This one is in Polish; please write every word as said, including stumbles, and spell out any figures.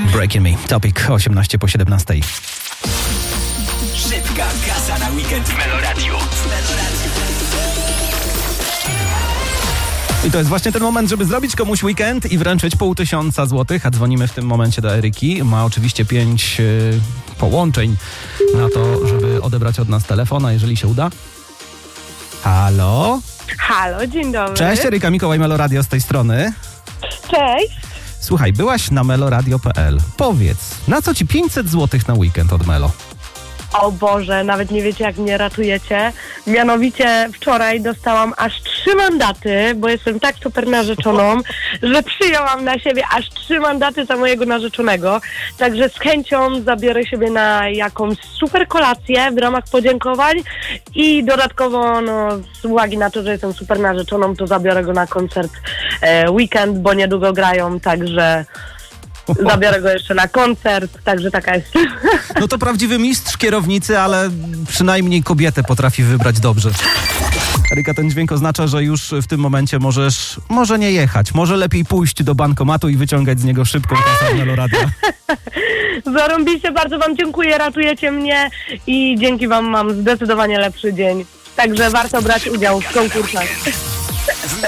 Breaking Me. Topic osiemnaście po siedemnastej. Szybka kasa na weekend w Meloradiu. I to jest właśnie ten moment, żeby zrobić komuś weekend i wręczyć pół tysiąca złotych, a dzwonimy w tym momencie do Eryki. Ma oczywiście pięć y, połączeń na to, żeby odebrać od nas telefon, a jeżeli się uda. Halo? Halo, dzień dobry. Cześć, Eryka, Mikołaj, Meloradio z tej strony. Cześć. Słuchaj, byłaś na meloradio kropka p l. Powiedz, na co ci pięćset złotych na weekend od Melo? O Boże, nawet nie wiecie, jak mnie ratujecie. Mianowicie wczoraj dostałam aż trzy mandaty, bo jestem tak super narzeczoną, że przyjęłam na siebie aż trzy mandaty za mojego narzeczonego. Także z chęcią zabiorę siebie na jakąś super kolację w ramach podziękowań i dodatkowo, no, z uwagi na to, że jestem super narzeczoną, to zabiorę go na koncert e, weekend, bo niedługo grają, także... Zabiorę go jeszcze na koncert, także taka jest. No to prawdziwy mistrz kierownicy, ale przynajmniej kobietę potrafi wybrać dobrze. Eryka, ten dźwięk oznacza, że już w tym momencie możesz, może nie jechać, może lepiej pójść do bankomatu i wyciągać z niego szybką kasę Meloradia. Zarąbiście, bardzo wam dziękuję, ratujecie mnie i dzięki wam mam zdecydowanie lepszy dzień. Także warto brać udział w konkursach.